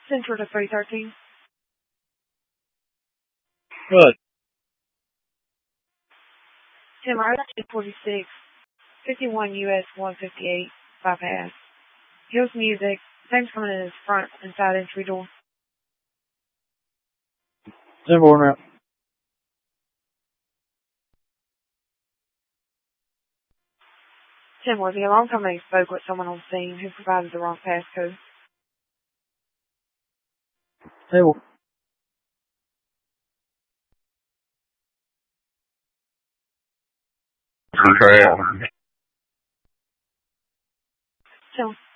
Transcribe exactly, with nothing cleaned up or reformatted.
Central to three thirteen. Good. Tim Road, two forty-six, fifty-one U S one fifty-eight, bypass. Hills Music, same coming in his front and side entry door. ten four now. Tim, was the alarm company spoke with someone on scene who provided the wrong passcode? Table. Control. Tim.